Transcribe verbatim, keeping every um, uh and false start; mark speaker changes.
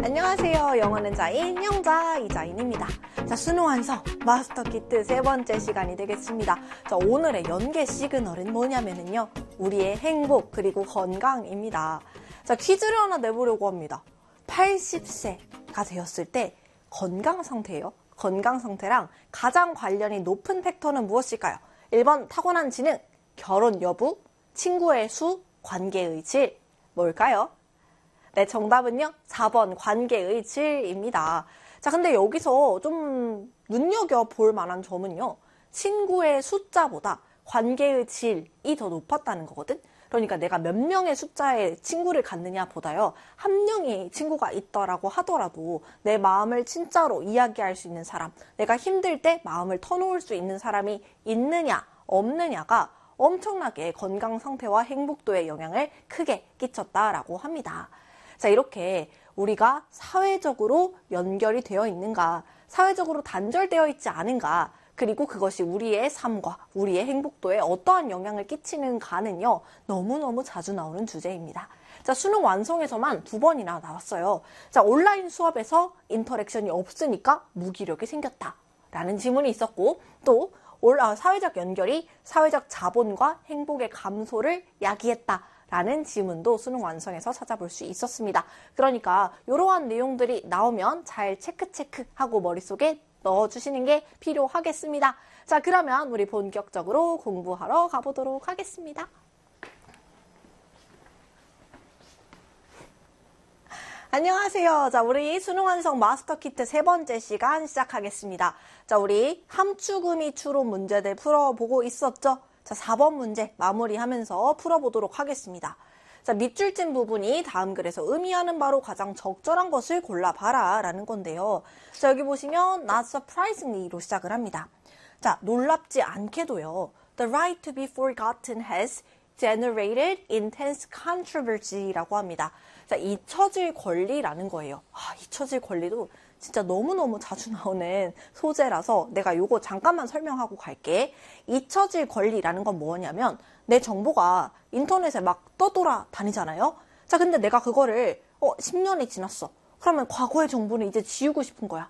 Speaker 1: 안녕하세요. 영어는 자인, 영자, 이자인입니다. 자, 수능 완성 마스터 키트 세 번째 시간이 되겠습니다. 자, 오늘의 연계 시그널은 뭐냐면요. 우리의 행복 그리고 건강입니다. 자, 퀴즈를 하나 내보려고 합니다. 팔십 세가 되었을 때 건강 상태예요. 건강 상태랑 가장 관련이 높은 팩터는 무엇일까요? 일 번 타고난 지능, 결혼 여부, 친구의 수, 관계의 질. 뭘까요? 네, 정답은요. 사 번 관계의 질입니다. 자, 근데 여기서 좀 눈여겨볼 만한 점은요. 친구의 숫자보다 관계의 질이 더 높았다는 거거든. 그러니까 내가 몇 명의 숫자의 친구를 갖느냐 보다요. 한 명이 친구가 있더라고 하더라도 내 마음을 진짜로 이야기할 수 있는 사람, 내가 힘들 때 마음을 터놓을 수 있는 사람이 있느냐 없느냐가 엄청나게 건강 상태와 행복도에 영향을 크게 끼쳤다라고 합니다. 자, 이렇게 우리가 사회적으로 연결이 되어 있는가, 사회적으로 단절되어 있지 않은가, 그리고 그것이 우리의 삶과 우리의 행복도에 어떠한 영향을 끼치는가는요, 너무너무 자주 나오는 주제입니다. 자, 수능 완성에서만 두 번이나 나왔어요. 자, 온라인 수업에서 인터랙션이 없으니까 무기력이 생겼다 라는 질문이 있었고, 또 사회적 연결이 사회적 자본과 행복의 감소를 야기했다 라는 지문도 수능 완성에서 찾아볼 수 있었습니다. 그러니까 이러한 내용들이 나오면 잘 체크체크하고 머릿속에 넣어주시는 게 필요하겠습니다. 자, 그러면 우리 본격적으로 공부하러 가보도록 하겠습니다. 안녕하세요. 자, 우리 수능 완성 마스터 키트 세 번째 시간 시작하겠습니다. 자, 우리 함축음이 추론 문제들 풀어보고 있었죠? 자, 사 번 문제 마무리하면서 풀어보도록 하겠습니다. 자, 밑줄 찐 부분이 다음 글에서 의미하는 바로 가장 적절한 것을 골라봐라 라는 건데요. 자, 여기 보시면 not surprisingly로 시작을 합니다. 자, 놀랍지 않게도요. The right to be forgotten has generated intense controversy라고 합니다. 자, 잊혀질 권리라는 거예요. 아, 잊혀질 권리도 진짜 너무너무 자주 나오는 소재라서 내가 요거 잠깐만 설명하고 갈게. 잊혀질 권리라는 건 뭐냐면 내 정보가 인터넷에 막 떠돌아 다니잖아요. 자, 근데 내가 그거를 어, 십 년이 지났어. 그러면 과거의 정보는 이제 지우고 싶은 거야.